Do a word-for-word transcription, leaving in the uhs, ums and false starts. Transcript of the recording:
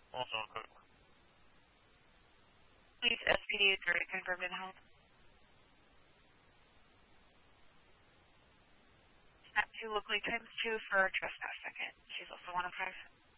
Also, quick. Please, S P D is very confirmed in health. Snap two locally times two for trespass second. She's also one of five.